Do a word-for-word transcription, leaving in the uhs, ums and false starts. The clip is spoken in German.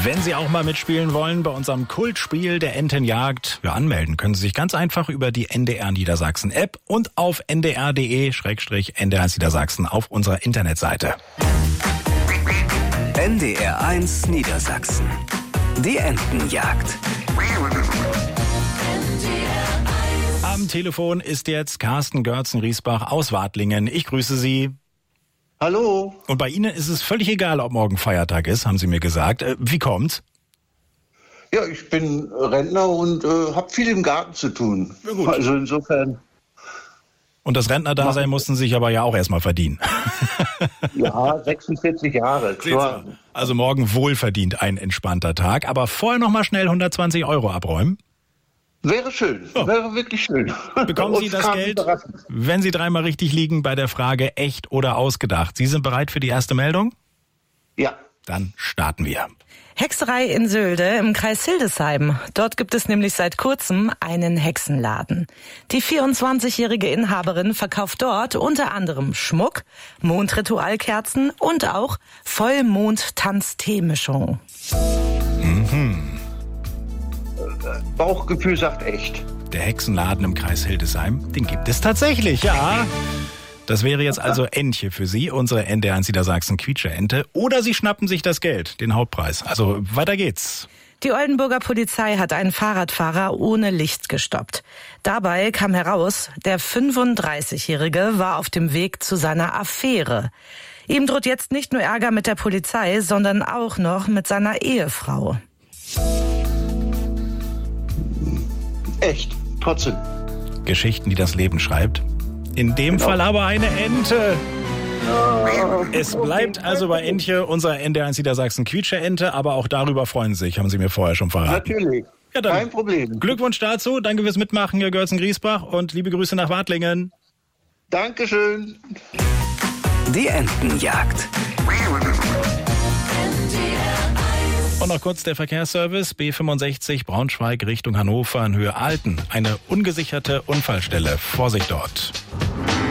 Wenn Sie auch mal mitspielen wollen bei unserem Kultspiel der Entenjagd, ja, anmelden können Sie sich ganz einfach über die N D R Niedersachsen App und auf n d r punkt d e slash n d r eins Niedersachsen auf unserer Internetseite. N D R eins Niedersachsen. Die Entenjagd. Am Telefon ist jetzt Carsten Görzen-Riesbach aus Wadlingen. Ich grüße Sie. Hallo. Und bei Ihnen ist es völlig egal, ob morgen Feiertag ist, haben Sie mir gesagt. Wie kommt's? Ja, ich bin Rentner und äh, habe viel im Garten zu tun. Ja, gut. Also insofern. Und das Rentnerdasein mussten Sie sich aber ja auch erstmal verdienen. Ja, sechsundvierzig Jahre, klar. Also morgen wohlverdient ein entspannter Tag, aber vorher noch mal schnell hundertzwanzig Euro abräumen. Wäre schön, oh. wäre wirklich schön. Bekommen Sie das Geld, wenn Sie dreimal richtig liegen bei der Frage echt oder ausgedacht. Sie sind bereit für die erste Meldung? Ja. Dann starten wir. Hexerei in Sölde im Kreis Hildesheim. Dort gibt es nämlich seit kurzem einen Hexenladen. Die vierundzwanzigjährige Inhaberin verkauft dort unter anderem Schmuck, Mondritualkerzen und auch Vollmond-Tanz-Tee-Mischung. Mhm. Bauchgefühl sagt echt. Der Hexenladen im Kreis Hildesheim, den gibt es tatsächlich, ja. Das wäre jetzt also Entche für Sie, unsere N D R eins Niedersachsen Quietsche-Ente. Oder Sie schnappen sich das Geld, den Hauptpreis. Also weiter geht's. Die Oldenburger Polizei hat einen Fahrradfahrer ohne Licht gestoppt. Dabei kam heraus, der fünfunddreißigjährige war auf dem Weg zu seiner Affäre. Ihm droht jetzt nicht nur Ärger mit der Polizei, sondern auch noch mit seiner Ehefrau. Echt, trotzdem. Geschichten, die das Leben schreibt. In dem genau. Fall aber eine Ente. Oh. Es bleibt also bei Entche, unser N D R eins Niedersachsen Quietsche-Ente, aber auch darüber freuen Sie sich, haben Sie mir vorher schon verraten. Natürlich, ja, dann kein Problem. Glückwunsch dazu, danke fürs Mitmachen, Herr Görzen-Riesbach, und liebe Grüße nach Wadlingen. Dankeschön. Die Entenjagd. Und noch kurz der Verkehrsservice, B fünfundsechzig Braunschweig Richtung Hannover in Höhe Alten. Eine ungesicherte Unfallstelle. Vorsicht dort.